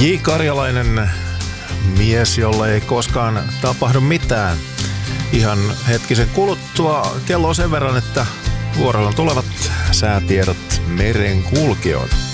J. Karjalainen, mies, jolle ei koskaan tapahdu mitään. Ihan hetkisen kuluttua kello on sen verran, että vuorolla tulevat säätiedot merenkulkijoilta.